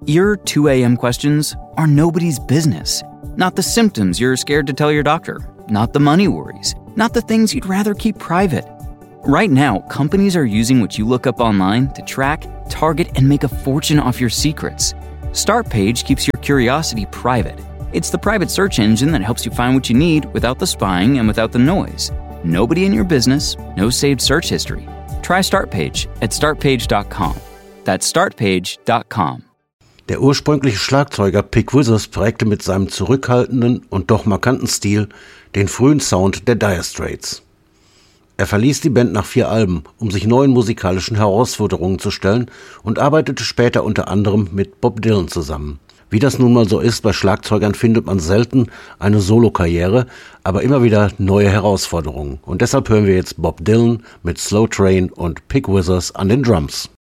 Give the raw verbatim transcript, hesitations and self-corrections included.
Your two a.m. questions are nobody's business. Not the symptoms you're scared to tell your doctor. Not the money worries. Not the things you'd rather keep private. Right now, companies are using what you look up online to track, target, and make a fortune off your secrets. Startpage keeps your curiosity private. It's the private search engine that helps you find what you need without the spying and without the noise. Nobody in your business, no saved search history. Try Startpage at startpage dot com. That's startpage dot com. Der ursprüngliche Schlagzeuger Pig Withers prägte mit seinem zurückhaltenden und doch markanten Stil den frühen Sound der Dire Straits. Er verließ die Band nach vier Alben, um sich neuen musikalischen Herausforderungen zu stellen und arbeitete später unter anderem mit Bob Dylan zusammen. Wie das nun mal so ist, bei Schlagzeugern findet man selten eine Solokarriere, aber immer wieder neue Herausforderungen. Und deshalb hören wir jetzt Bob Dylan mit Slow Train und Pig Withers an den Drums.